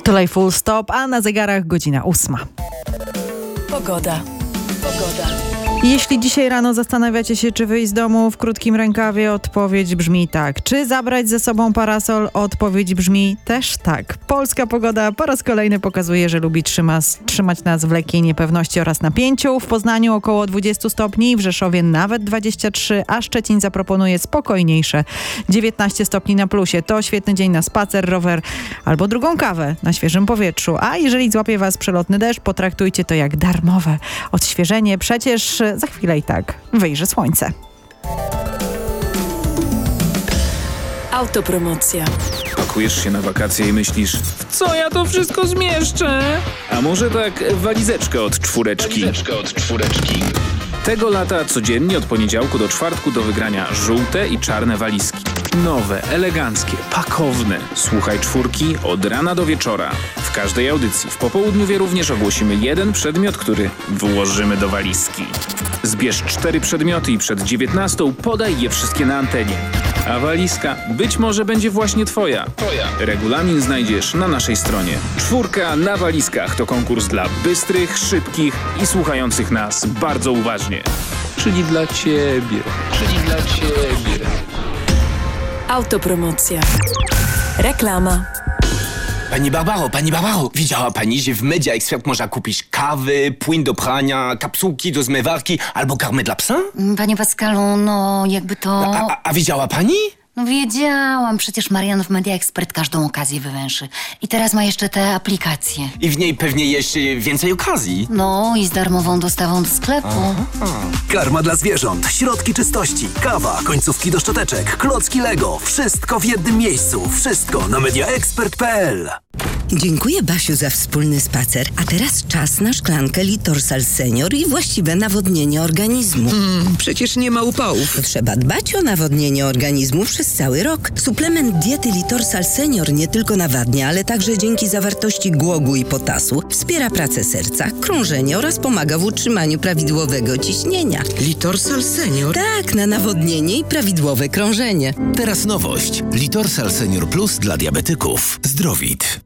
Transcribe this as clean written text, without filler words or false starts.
Tutaj full stop, a na zegarach godzina 8. Pogoda. Jeśli dzisiaj rano zastanawiacie się, czy wyjść z domu w krótkim rękawie, odpowiedź brzmi tak. Czy zabrać ze sobą parasol? Odpowiedź brzmi też tak. Polska pogoda po raz kolejny pokazuje, że lubi trzymać nas w lekkiej niepewności oraz napięciu. W Poznaniu około 20 stopni, w Rzeszowie nawet 23, a Szczecin zaproponuje spokojniejsze 19 stopni na plusie. To świetny dzień na spacer, rower albo drugą kawę na świeżym powietrzu. A jeżeli złapie was przelotny deszcz, potraktujcie to jak darmowe odświeżenie. Przecież za chwilę i tak wyjrzy słońce. Autopromocja. Pakujesz się na wakacje i myślisz, w co ja to wszystko zmieszczę? A może tak walizeczkę od czwóreczki. Tego lata codziennie od poniedziałku do czwartku do wygrania żółte i czarne walizki. Nowe, eleganckie, pakowne. Słuchaj czwórki od rana do wieczora. W każdej audycji w popołudniowie również ogłosimy jeden przedmiot, który włożymy do walizki. Zbierz 4 przedmioty i przed 19 podaj je wszystkie na antenie. A walizka być może będzie właśnie twoja. Regulamin znajdziesz na naszej stronie. Czwórka na walizkach to konkurs dla bystrych, szybkich i słuchających nas bardzo uważnie. Czyli dla ciebie. Autopromocja. Reklama. Pani Barbaro, widziała pani, że w Media Expert można kupić kawy, płyn do prania, kapsułki do zmywarki albo karmę dla psa? Panie Pascalu, no jakby to... A widziała pani? No wiedziałam, przecież Marian w Media Expert każdą okazję wywęszy. I teraz ma jeszcze te aplikacje. I w niej pewnie jeszcze więcej okazji. No i z darmową dostawą do sklepu. Karma dla zwierząt, środki czystości, kawa, końcówki do szczoteczek, klocki Lego. Wszystko w jednym miejscu. Wszystko na mediaexpert.pl. Dziękuję, Basiu, za wspólny spacer. A teraz czas na szklankę Litorsal Senior i właściwe nawodnienie organizmu. Przecież nie ma upałów. Trzeba dbać o nawodnienie organizmu przez cały rok. Suplement diety Litorsal Senior nie tylko nawadnia, ale także dzięki zawartości głogu i potasu wspiera pracę serca, krążenie oraz pomaga w utrzymaniu prawidłowego ciśnienia. Litorsal Senior? Tak, na nawodnienie i prawidłowe krążenie. Teraz nowość. Litorsal Senior Plus dla diabetyków. Zdrowit.